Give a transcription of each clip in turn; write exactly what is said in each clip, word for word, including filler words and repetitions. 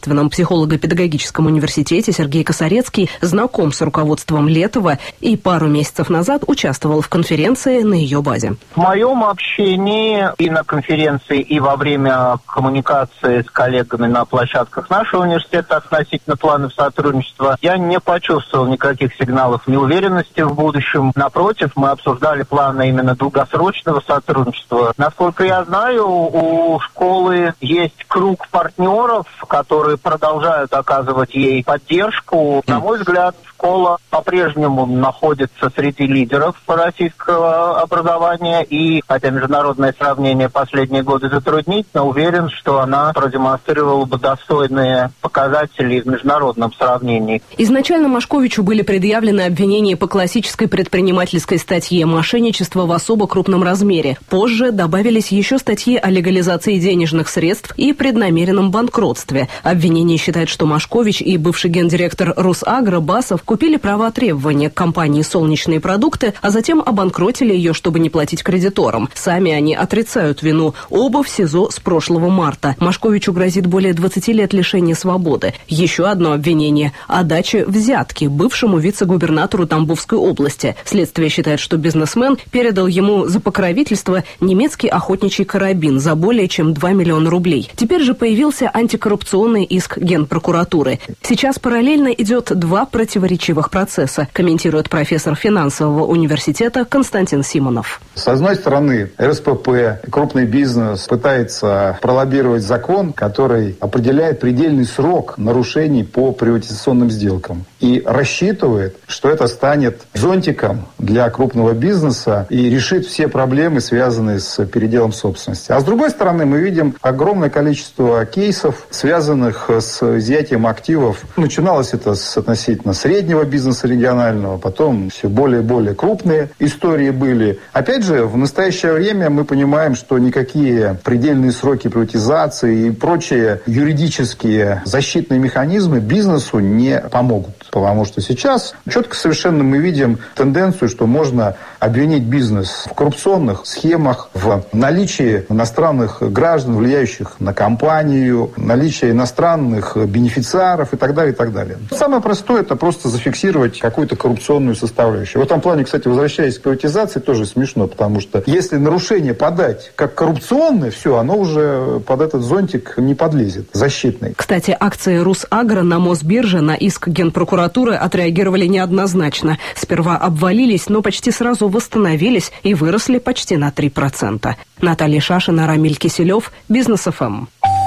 В психолого-педагогическом университете Сергей Косарецкий знаком с руководством Летова и пару месяцев назад участвовал в конференции на ее базе. В моем общении и на конференции, и во время коммуникации с коллегами на площадках нашего университета относительно планов сотрудничества я не почувствовал никаких сигналов неуверенности в будущем. Напротив, мы обсуждали планы именно долгосрочного сотрудничества. Насколько я знаю, у школы есть круг партнеров, которые продолжают оказывать ей поддержку. На мой взгляд, школа по-прежнему находится среди лидеров российского образования, и, хотя международное сравнение последние годы затруднительно, уверен, что она продемонстрировала бы достойные показатели в международном сравнении. Изначально Машковичу были предъявлены обвинения по классической предпринимательской статье «Мошенничество в особо крупном размере». Позже добавились еще статьи о легализации денежных средств и преднамеренном банкротстве. Обвинение считает, что Машкович и бывший гендиректор Росагро Басов купили права требования к компании «Солнечные продукты», а затем обанкротили ее, чтобы не платить кредиторам. Сами они отрицают вину. Оба в СИЗО с прошлого марта. Машковичу грозит более двадцати лет лишения свободы. Еще одно обвинение – о даче взятки бывшему вице-губернатору Тамбовской области. Следствие считает, что бизнесмен передал ему за покровительство немецкий охотничий карабин за более чем два миллиона рублей. Теперь же появился антикоррупционный иск Генпрокуратуры. Сейчас параллельно идет два противоречивых процесса, комментирует профессор финансового университета Константин Симонов. С одной стороны, РСПП, крупный бизнес, пытается пролоббировать закон, который определяет предельный срок нарушений по приватизационным сделкам. И рассчитывает, что это станет зонтиком для крупного бизнеса и решит все проблемы, связанные с переделом собственности. А с другой стороны, мы видим огромное количество кейсов, связанных с изъятием активов. Начиналось это с относительно среднего бизнеса регионального, потом все более и более крупные истории были. Опять же, в настоящее время мы понимаем, что никакие предельные сроки приватизации и прочие юридические защитные механизмы бизнесу не помогут. Потому что сейчас четко совершенно мы видим тенденцию, что можно обвинить бизнес в коррупционных схемах, в наличии иностранных граждан, влияющих на компанию, наличие иностранных бенефициаров и так далее, и так далее. Самое простое – это просто зафиксировать какую-то коррупционную составляющую. В этом плане, кстати, возвращаясь к приватизации, тоже смешно, потому что если нарушение подать как коррупционное, все, оно уже под этот зонтик не подлезет, защитный. Кстати, акции Росагро на Мосбирже на иск Генпрокуратуры отреагировали неоднозначно. Сперва обвалились, но почти сразу восстановились и выросли почти на три процента. Наталья Шашина, Рамиль Киселев, Бизнес эф эм.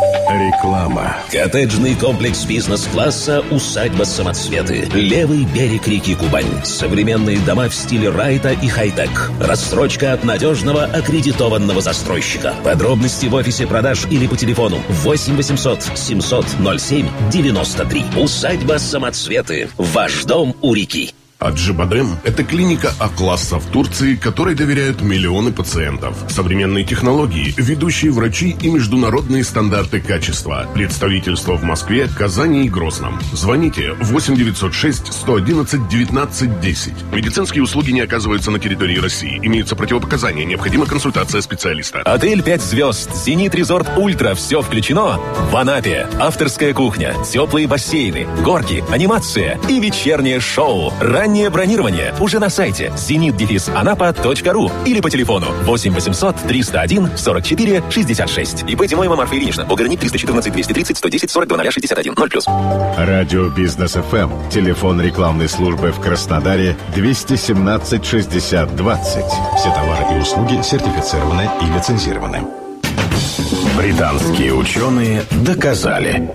Реклама. Коттеджный комплекс бизнес-класса «Усадьба Самоцветы». Левый берег реки Кубань. Современные дома в стиле райта и хай-тек. Рассрочка от надежного аккредитованного застройщика. Подробности в офисе продаж или по телефону восемь восемьсот семьсот ноль семь девяносто три. «Усадьба Самоцветы». Ваш дом у реки. Аджибадем – это клиника А-класса в Турции, которой доверяют миллионы пациентов. Современные технологии, ведущие врачи и международные стандарты качества. Представительство в Москве, Казани и Грозном. Звоните восемь девятьсот шесть сто одиннадцать девятнадцать десять. Медицинские услуги не оказываются на территории России. Имеются противопоказания. Необходима консультация специалиста. Отель пять звезд. Зенит Резорт Ультра. Все включено. В Анапе. Авторская кухня. Теплые бассейны. Горки. Анимация. И вечернее шоу. Раннее бронирование уже на сайте зенит дефис анапа точка ру или по телефону восемь восемьсот триста один сорок четыре шестьдесят шесть. ИП Тимоева Марфа Ильинична. Пограничник триста четырнадцать двести тридцать сто десять сорок два шестьдесят один ноль плюс. Радио Бизнес эф эм. Телефон рекламной службы в Краснодаре двести семнадцать шестьдесят двадцать. Все товары и услуги сертифицированы и лицензированы. Британские ученые доказали.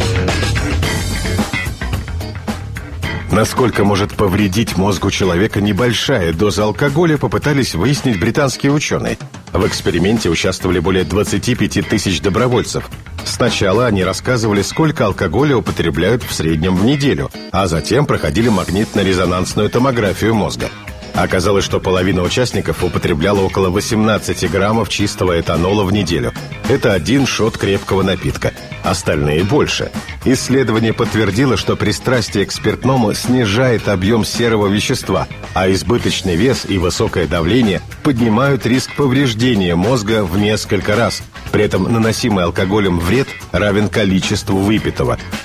Насколько может повредить мозгу человека небольшая доза алкоголя, попытались выяснить британские ученые. В эксперименте участвовали более двадцати пяти тысяч добровольцев. Сначала они рассказывали, сколько алкоголя употребляют в среднем в неделю, а затем проходили магнитно-резонансную томографию мозга. Оказалось, что половина участников употребляла около восемнадцати граммов чистого этанола в неделю. Это один шот крепкого напитка. Остальные больше. Исследование подтвердило, что пристрастие к спиртному снижает объем серого вещества, а избыточный вес и высокое давление поднимают риск повреждения мозга в несколько раз. При этом наносимый алкоголем вред равен количеству выпитого.